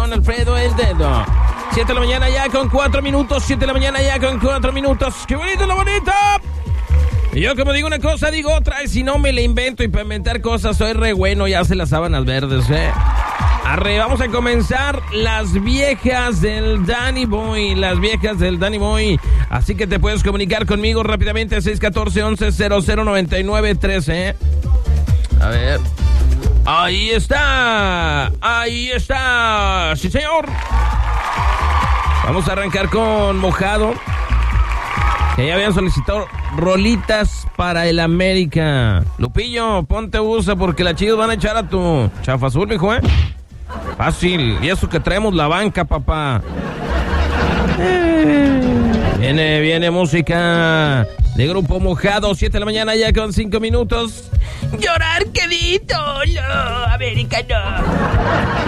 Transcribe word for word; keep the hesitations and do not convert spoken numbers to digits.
con Alfredo el Dedo. siete de la mañana ya con cuatro minutos. siete de la mañana ya con cuatro minutos. ¡Qué bonito, lo bonito! Y yo como digo una cosa, digo otra. Y si no me la invento y para inventar cosas, soy re bueno. Ya se las sábanas verdes, ¿eh? Arre, vamos a comenzar las viejas del Danny Boy. Las viejas del Danny Boy. Así que te puedes comunicar conmigo rápidamente. seis uno cuatro, once, cero cero nueve nueve tres, ¿eh? A ver. Ahí está. Ahí está. Sí, señor. Vamos a arrancar con Mojado. Que ya habían solicitado rolitas para el América. Lupillo, ponte usa porque la Chivas van a echar a tu chafa azul, mijo, ¿eh? Fácil. Y eso que traemos la banca, papá. Viene, viene música de Grupo Mojado. siete de la mañana ya con cinco minutos. Llorar quedito, no, América no.